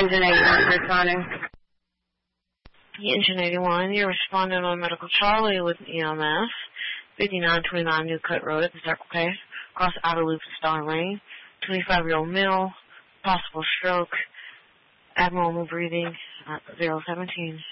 Engine 81 responding. Engine 81, you're responding on Medical Charlie with EMS, 5929 New Cut Road at the Circle K, across Outer Loop to Star Lane, 25-year-old male, possible stroke, abnormal breathing, 017.